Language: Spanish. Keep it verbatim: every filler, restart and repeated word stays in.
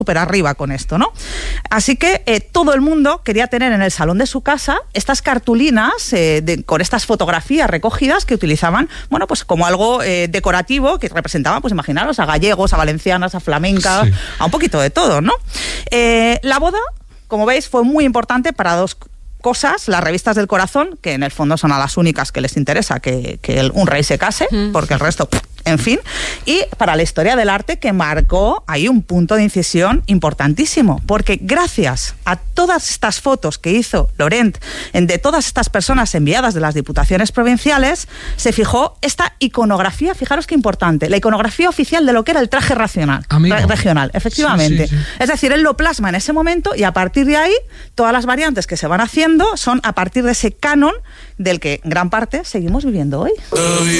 súper arriba con esto, ¿no? Así que eh, todo el mundo quería tener en el salón de su casa estas cartulinas eh, de, con estas fotografías recogidas que utilizaban, bueno, pues como algo eh, decorativo que representaba, pues imaginaros, a gallegos, a valencianas, a flamencas, sí. a un poquito de todo, ¿no? Eh, la boda, como veis, fue muy importante para dos cosas, las revistas del corazón, que en el fondo son a las únicas que les interesa que, que el, un rey se case, mm. porque el resto, en fin, y para la historia del arte, que marcó ahí un punto de incisión importantísimo, porque gracias a todas estas fotos que hizo Laurent de todas estas personas enviadas de las diputaciones provinciales, se fijó esta iconografía, fijaros qué importante, la iconografía oficial de lo que era el traje racional, re, regional, efectivamente. Sí, sí, sí. Es decir, él lo plasma en ese momento y a partir de ahí, todas las variantes que se van haciendo son a partir de ese canon del que gran parte seguimos viviendo hoy.